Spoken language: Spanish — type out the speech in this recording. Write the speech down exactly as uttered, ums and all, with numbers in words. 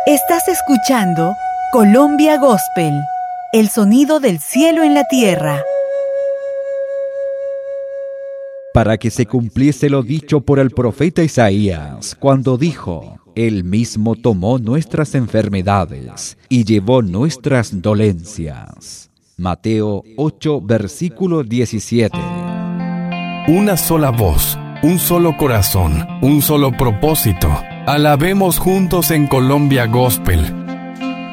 Estás escuchando Colombia Gospel, el sonido del cielo en la tierra. Para que se cumpliese lo dicho por el profeta Isaías, cuando dijo: Él mismo tomó nuestras enfermedades y llevó nuestras dolencias. Mateo ocho, versículo diecisiete. Una sola voz, un solo corazón, un solo propósito. Alabemos juntos en Colombia Gospel.